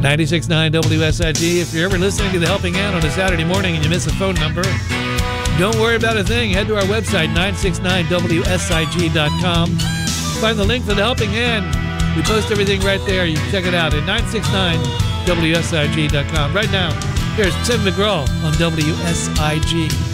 96.9 WSIG. If you're ever listening to The Helping Hand on a Saturday morning and you miss a phone number, don't worry about a thing. Head to our website, 969WSIG.com. Find the link for The Helping Hand. We post everything right there. You can check it out at 969WSIG.com. Right now, here's Tim McGraw on WSIG.